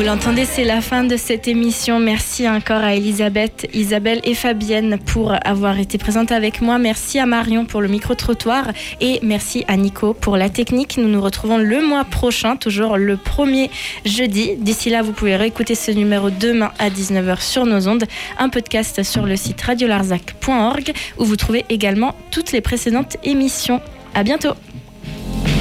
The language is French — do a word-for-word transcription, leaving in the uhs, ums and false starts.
Vous l'entendez, c'est la fin de cette émission. Merci encore à Elisabeth, Isabelle et Fabienne pour avoir été présentes avec moi. Merci à Marion pour le micro-trottoir et merci à Nico pour la technique. Nous nous retrouvons le mois prochain, toujours le premier jeudi. D'ici là, vous pouvez réécouter ce numéro demain à dix-neuf heures sur nos ondes. Un podcast sur le site radio larzac point org où vous trouvez également toutes les précédentes émissions. À bientôt.